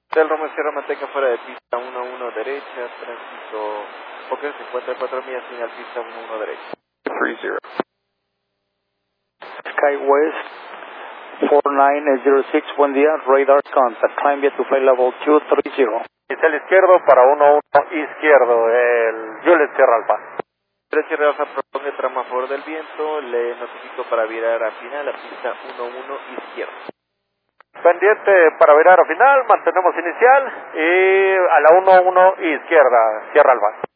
Del Romeo Sierra mantenga fuera de pista 11 derecha, tránsito Fokker 54 millas, señal pista 11 derecha. 30. SkyWest 4906, buen día, radar contact, climb via to flight level 230. Inicial izquierdo para 11 izquierdo, el Juliet Sierra Alfa. Derecha Sierra Alfa, proponga tramo a favor del viento, le notifico para virar a final a pista 11 izquierdo. Pendiente para virar a final, mantenemos inicial y a la 11 izquierda, Sierra Alfa.